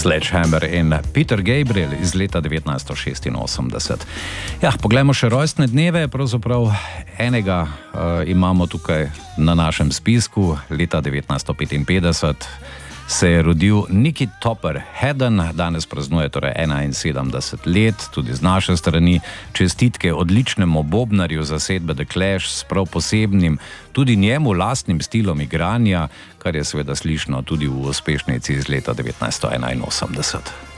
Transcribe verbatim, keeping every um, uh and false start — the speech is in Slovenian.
Sledgehammer in Peter Gabriel iz leta devetnajststo šestinosemdeset. Ja, poglejmo še rojstne dneve, pravzaprav enega uh, imamo tukaj na našem spisku. Leta devetnajststo petinpetdeset se je rodil Nicky Topper Hedden, danes praznuje torej enainsedemdeset let, tudi z naše strani čestitke odličnemu bobnarju zasedbe The Clash s prav posebnim, tudi njemu lastnim stilom igranja, kar je seveda slišno tudi v uspešnici iz leta devetnajststo enainosemdeset.